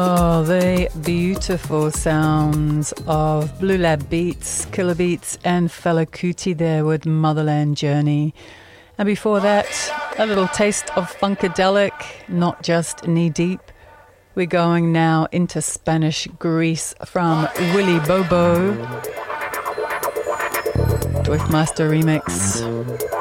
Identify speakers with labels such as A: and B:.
A: Oh, the beautiful sounds of Blue Lab Beats, Killer Beats and Fela Kuti there with Motherland Journey. And before that, a little taste of Funkadelic, Not Just Knee Deep. We're going now into Spanish Greece from Willy Bobo. Dorfmaster remix.